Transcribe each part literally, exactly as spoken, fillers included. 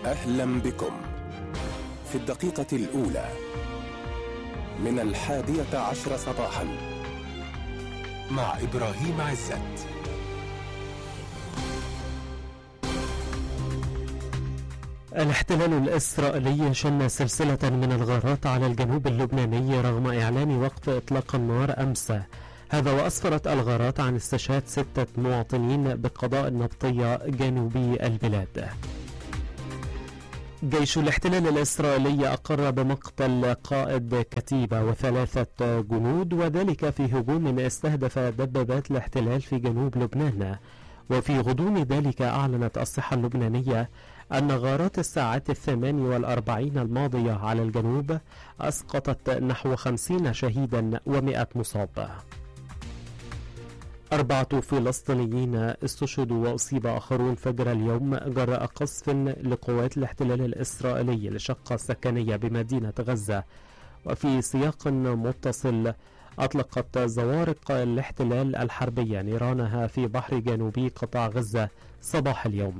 أهلا بكم في الدقيقة الأولى من الحادية عشر صباحا مع إبراهيم عزت. الاحتلال الإسرائيلي شن سلسلة من الغارات على الجنوب اللبناني رغم إعلان وقف إطلاق النار أمس. هذا وأسفرت الغارات عن استشهاد ستة مواطنين بالقضاء النفطي جنوبي البلاد. جيش الاحتلال الإسرائيلي أقر بمقتل قائد كتيبة وثلاثة جنود، وذلك في هجوم استهدف دبابات الاحتلال في جنوب لبنان. وفي غضون ذلك أعلنت الصحة اللبنانية أن غارات الساعات الثمان والأربعين الماضية على الجنوب أسقطت نحو خمسين شهيدا ومئة مصاب. أربعة فلسطينيين استشهدوا وأصيب آخرون فجر اليوم جراء قصف لقوات الاحتلال الإسرائيلي لشقة سكنية بمدينة غزة. وفي سياق متصل أطلقت زوارق الاحتلال الحربية نيرانها في بحر جنوبي قطاع غزة صباح اليوم.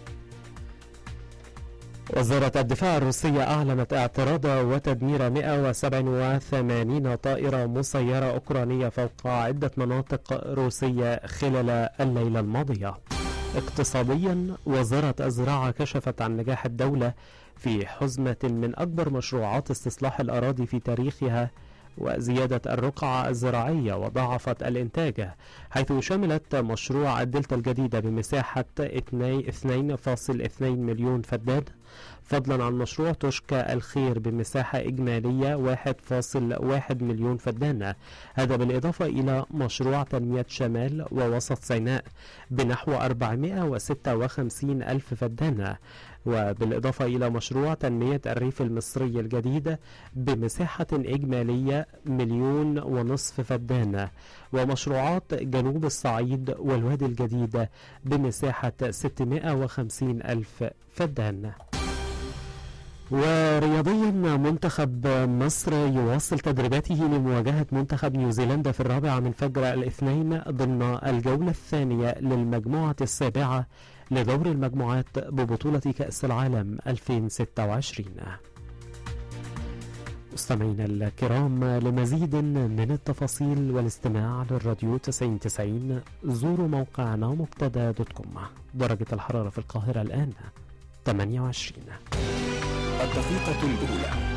وزارة الدفاع الروسية أعلنت اعتراض وتدمير مئة وسبعة وثمانين طائرة مسيرة أوكرانية فوق عدة مناطق روسية خلال الليلة الماضية. اقتصاديا، وزارة الزراعة كشفت عن نجاح الدولة في حزمة من أكبر مشروعات استصلاح الأراضي في تاريخها وزيادة الرقعة الزراعية وضاعفت الإنتاج، حيث شملت مشروع الدلتا الجديدة بمساحة اثنين فاصلة اثنين مليون فدان، فضلا عن مشروع توشكا الخير بمساحة إجمالية واحد فاصلة واحد مليون فدان. هذا بالإضافة إلى مشروع تنمية شمال ووسط سيناء بنحو أربعمئة وستة وخمسين ألف فدان، وبالإضافة إلى مشروع تنمية الريف المصري الجديد بمساحة إجمالية مليون ونصف فدان، ومشروعات جنوب الصعيد والوادي الجديد بمساحة ستمئة وخمسين ألف فدان. ورياضيا، منتخب مصر يواصل تدريباته لمواجهة منتخب نيوزيلندا في الرابعة من فجر الاثنين ضمن الجولة الثانية للمجموعة السابعة لدور المجموعات ببطولة كأس العالم ألفين وستة وعشرين. مستمعينا الكرام، لمزيد من التفاصيل والاستماع للراديو تسعين تسعين زوروا موقعنا مبتدا دوت كوم. درجة الحرارة في القاهرة الآن ثمانية وعشرين. الدقيقة الأولى